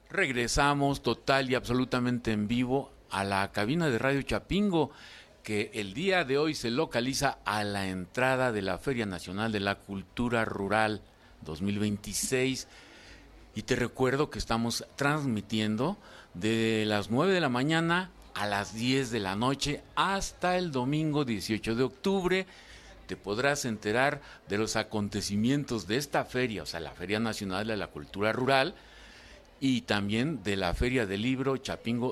Regresamos total y absolutamente en vivo a la cabina de Radio Chapingo, que el día de hoy se localiza a la entrada de la Feria Nacional de la Cultura Rural 2026. Y te recuerdo que estamos transmitiendo de las 9 de la mañana a las 10 de la noche hasta el domingo 18 de octubre. Te podrás enterar de los acontecimientos de esta feria, o sea, la Feria Nacional de la Cultura Rural, y también de la Feria del Libro Chapingo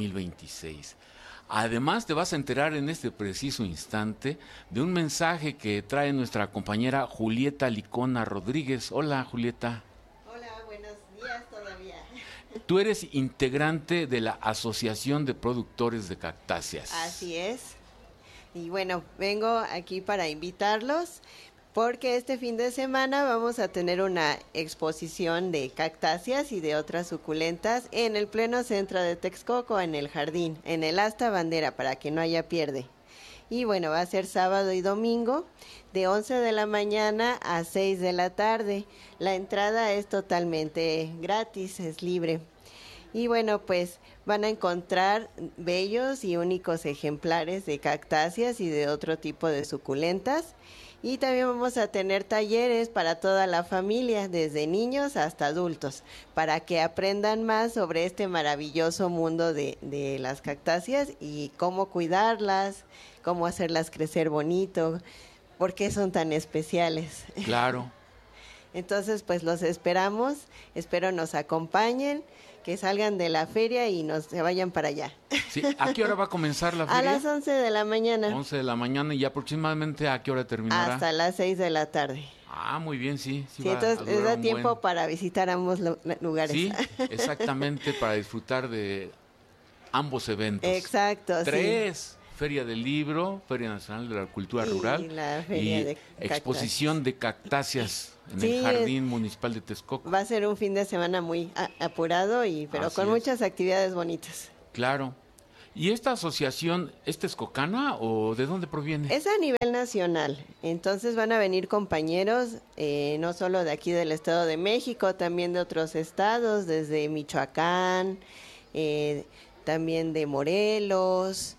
2026. Además, te vas a enterar en este preciso instante de un mensaje que trae nuestra compañera Julieta Licona Rodríguez. Hola, Julieta. Hola, buenos días todavía. Tú eres integrante de la Asociación de Productores de Cactáceas. Así es. Y bueno, vengo aquí para invitarlos porque este fin de semana vamos a tener una exposición de cactáceas y de otras suculentas en el pleno centro de Texcoco, en el jardín, en el asta bandera, para que no haya pierde. Y bueno, va a ser sábado y domingo, de 11 de la mañana a 6 de la tarde. La entrada es totalmente gratis, es libre. Y bueno, pues van a encontrar bellos y únicos ejemplares de cactáceas y de otro tipo de suculentas. Y también vamos a tener talleres para toda la familia, desde niños hasta adultos, para que aprendan más sobre este maravilloso mundo de las cactáceas y cómo cuidarlas, cómo hacerlas crecer bonito, por qué son tan especiales. Claro. Entonces, pues los esperamos, espero nos acompañen, que salgan de la feria y se vayan para allá. Sí, ¿a qué hora va a comenzar la feria? A las 11 de la mañana. 11 de la mañana, y aproximadamente ¿a qué hora terminará? Hasta las 6 de la tarde. Ah, muy bien, sí. Sí, entonces les da tiempo para visitar ambos lugares. Sí, exactamente, para disfrutar de ambos eventos. Exacto, 3, sí. Feria del Libro, Feria Nacional de la Cultura Rural la feria y de exposición de cactáceas en sí, el Jardín Municipal de Texcoco. Va a ser un fin de semana muy apurado, pero así con muchas actividades bonitas. Claro. ¿Y esta asociación es texcocana o de dónde proviene? Es a nivel nacional, entonces van a venir compañeros no solo de aquí del Estado de México, también de otros estados, desde Michoacán, también de Morelos,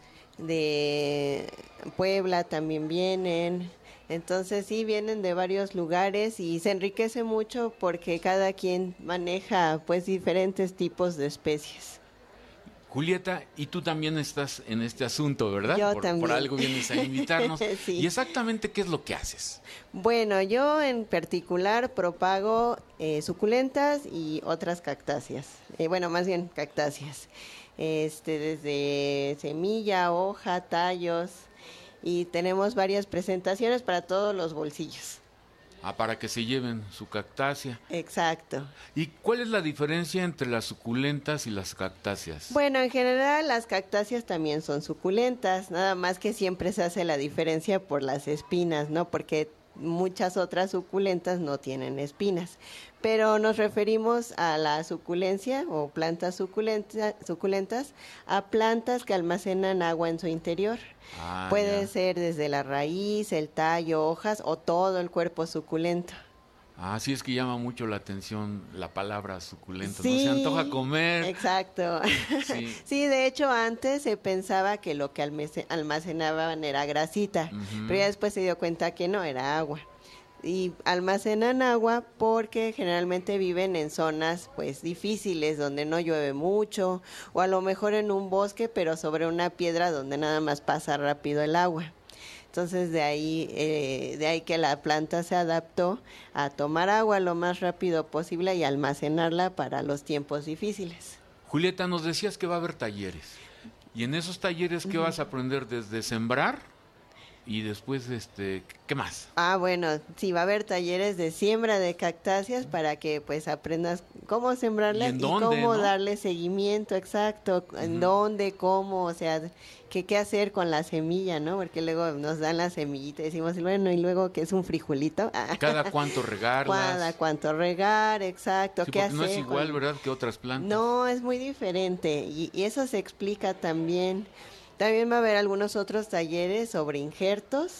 de Puebla también vienen. Entonces sí, vienen de varios lugares y se enriquece mucho porque cada quien maneja pues diferentes tipos de especies. Julieta, y tú también estás en este asunto, ¿verdad? Yo también. Por algo vienes a invitarnos. Sí. ¿Y exactamente qué es lo que haces? Bueno, yo en particular propago suculentas y otras cactáceas. Bueno, más bien cactáceas. Desde semilla, hoja, tallos, y tenemos varias presentaciones para todos los bolsillos. Para que se lleven su cactácea. Exacto. ¿Y cuál es la diferencia entre las suculentas y las cactáceas? Bueno, en general las cactáceas también son suculentas, nada más que siempre se hace la diferencia por las espinas, ¿no? Porque muchas otras suculentas no tienen espinas. Pero nos referimos a la suculencia o plantas suculentas, a plantas que almacenan agua en su interior. Puede ser desde la raíz, el tallo, hojas o todo el cuerpo suculento. Sí, es que llama mucho la atención la palabra suculento. Sí, no se antoja comer. Exacto. Sí. Sí, de hecho antes se pensaba que lo que almacenaban era grasita, pero ya después se dio cuenta que no, era agua. Y almacenan agua porque generalmente viven en zonas pues difíciles donde no llueve mucho, o a lo mejor en un bosque pero sobre una piedra donde nada más pasa rápido el agua. Entonces de ahí que la planta se adaptó a tomar agua lo más rápido posible y almacenarla para los tiempos difíciles. Julieta, nos decías que va a haber talleres. Y en esos talleres, ¿qué vas a aprender? Desde sembrar y después, ¿qué más? Bueno, sí, va a haber talleres de siembra de cactáceas para que pues aprendas cómo sembrarlas y cómo darle seguimiento, exacto, en dónde, cómo, o sea, qué hacer con la semilla, ¿no? Porque luego nos dan la semillita y decimos, bueno, y luego que es un frijolito. ¿Cada cuánto regarlas? Cada cuánto regar, exacto, sí, qué hacer. No es igual, ¿verdad?, que otras plantas. No, es muy diferente y eso se explica también. También va a haber algunos otros talleres sobre injertos,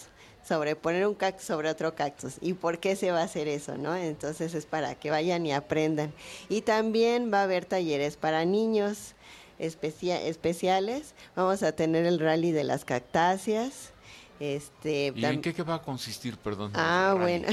sobreponer un cactus sobre otro cactus. ¿Y por qué se va a hacer eso, no? Entonces es para que vayan y aprendan. Y también va a haber talleres para niños especiales. Vamos a tener el rally de las cactáceas. ¿Y en qué va a consistir, perdón? Bueno.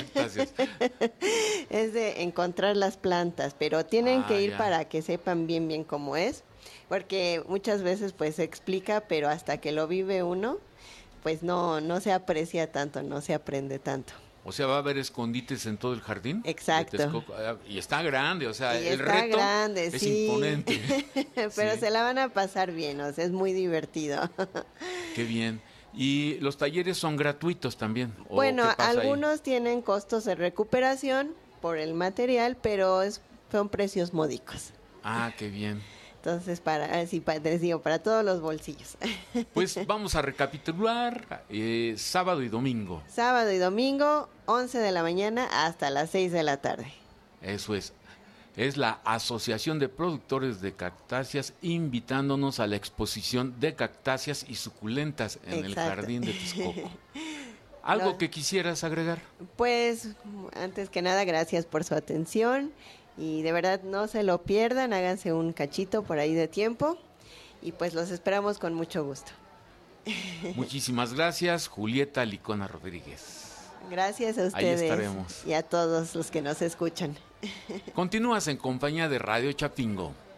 Es de encontrar las plantas, pero tienen que ir para que sepan bien cómo es, porque muchas veces pues se explica, pero hasta que lo vive uno, pues no se aprecia tanto, no se aprende tanto. O sea, va a haber escondites en todo el jardín. Exacto. Y está grande, o sea, el está reto grande, es sí. imponente. Pero sí. Se la van a pasar bien, o sea, es muy divertido. Qué bien. ¿Y los talleres son gratuitos también? Bueno, algunos tienen costos de recuperación por el material, pero son precios módicos. Ah, qué bien. Entonces, les digo, para todos los bolsillos. Pues vamos a recapitular, sábado y domingo. Sábado y domingo, 11 de la mañana hasta las 6 de la tarde. Eso es. Es la Asociación de Productores de Cactáceas invitándonos a la exposición de cactáceas y suculentas en el Jardín de Texcoco. ¿Algo que quisieras agregar? Pues, antes que nada, gracias por su atención y de verdad no se lo pierdan, háganse un cachito por ahí de tiempo y pues los esperamos con mucho gusto. Muchísimas gracias, Julieta Licona Rodríguez. Gracias a ustedes. Ahí estaremos. Y a todos los que nos escuchan. Continúas en compañía de Radio Chapingo.